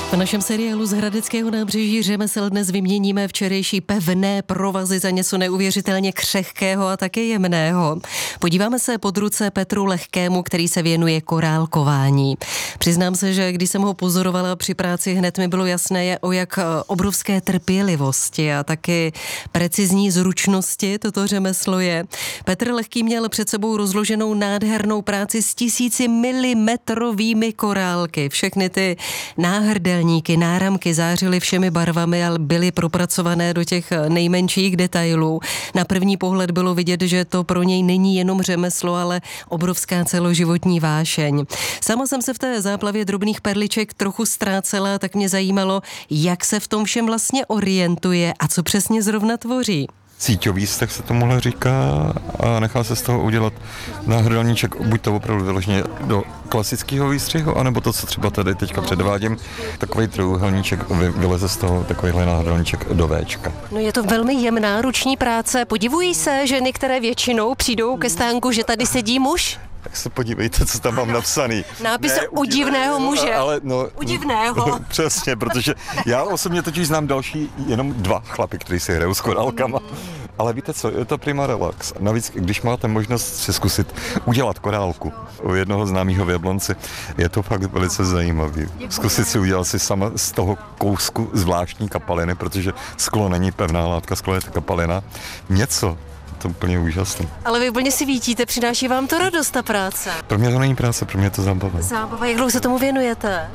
V našem seriálu z Hradeckého nábřeží řemesel dnes vyměníme včerejší pevné provazy za něco neuvěřitelně křehkého a také jemného. Podíváme se pod ruce Petru Lehkému, který se věnuje korálkování. Přiznám se, že když jsem ho pozorovala při práci, hned mi bylo jasné, o jak obrovské trpělivosti a taky precizní zručnosti toto řemeslo je. Petr Lehký měl před sebou rozloženou nádhernou práci s 1000 milimetrovými korálky. Všechny ty náhrdelníky, náramky zářily všemi barvami, ale byly propracované do těch nejmenších detailů. Na první pohled bylo vidět, že to pro něj není jenom řemeslo, ale obrovská celoživotní vášeň. Sama jsem se v té záplavě drobných perliček trochu ztrácela, tak mě zajímalo, jak se v tom všem vlastně orientuje a co přesně zrovna tvoří. Síťový vztah se tomuhle říká a nechá se z toho udělat náhrdelníček, buď to opravdu vyloženě do klasického výstřihu, anebo to, co třeba tady teďka předvádím, takový trojúhelníček, vyleze z toho takovýhle náhrdelníček do Véčka. No je to velmi jemná ruční práce. Podivují se ženy, které většinou přijdou ke stánku, že tady sedí muž? Tak se podívejte, co tam mám napsaný. Nápis u divného muže. Ale u divného. Přesně, protože já osobně totiž znám další jenom 2 chlapy, kteří si hrajou s korálkama. Ale víte co, je to prima relax. Navíc, když máte možnost si zkusit udělat korálku u jednoho známého v Jablonci, je to fakt velice zajímavý. Zkusit si udělat si sama z toho kousku zvláštní kapaliny, protože sklo není pevná látka, sklo je kapalina. Něco. To je úplně úžasné. Ale vy úplně si vítíte, přináší vám to radost, ta práce? Pro mě to není práce, pro mě je to zábava. Zábava, jak dlouho se tomu věnujete?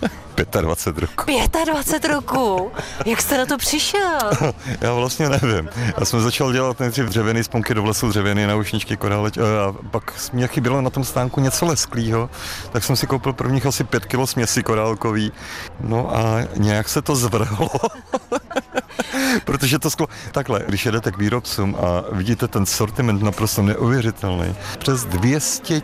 25 roků. 25 roků? Jak jste na to přišel? Já vlastně nevím. Já jsem začal dělat nejdřív dřevěný sponky do vlasů, dřevěný náušničky, koráleť, a pak mě chybělo na tom stánku něco lesklýho, tak jsem si koupil prvních asi 5 kilo směsi korálkový. No a nějak se to zvrhlo. Protože to sklo... Takhle, když jedete k výrobcům a vidíte ten sortiment naprosto neuvěřitelný, přes 200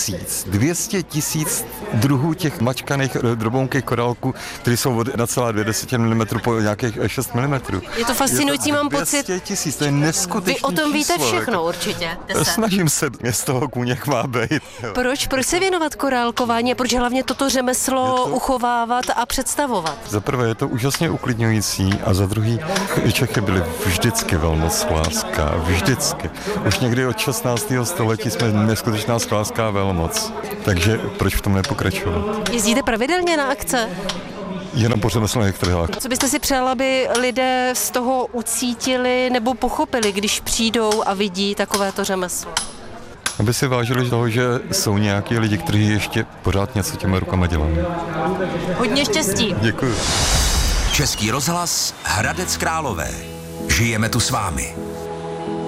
000 druhů těch mačkaných drobounkých korálků, které jsou od 1,2 mm po nějakých 6 mm. Je to fascinující, mám pocit. 200 000, to je neskutečný. Vy o tom víte číslo, všechno určitě. Snažím se, mě z toho kůněk má být. Proč se věnovat korálkování a proč hlavně toto řemeslo uchovávat a představovat? Za prvé je to úžasně uklidňující a za druhý Čechy byly vždycky velmi sklářská, vždycky. Už někdy od 16. století jsme neskutečná sklářská velmoc. Takže proč v tom nepokračovat? Jezdíte pravidelně na akce? Jenom po řemeslných trhách. Co byste si přál, aby lidé z toho ucítili nebo pochopili, když přijdou a vidí takovéto řemeslo? Aby si vážili toho, že jsou nějaký lidi, kteří ještě pořád něco těma rukama dělají. Hodně štěstí. Děkuji. Český rozhlas Hradec Králové. Žijeme tu s vámi.